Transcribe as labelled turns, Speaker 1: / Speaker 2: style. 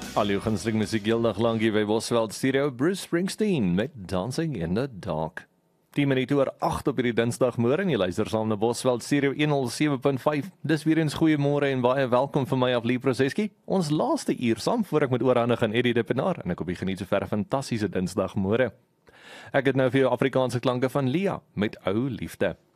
Speaker 1: Al jou gunsteling musiek heeldag lang hier by Bosveld Stereo, Bruce Springsteen met Dancing in the Dark. 10 minute oor 8 op hierdie Dinsdagmôre en jy luister saam na Bosveld Stereo 107.5. Dis weer eens goeiemôre en baie welkom vir my Aflie Proseski. Ons laaste uur saam voor ek met oorhandig aan Eddie Depenaar en ek hoop jy geniet sover 'n fantastiese Dinsdagmôre. Ek het nou vir jou Afrikaanse klanke van Lia met Ou Liefde.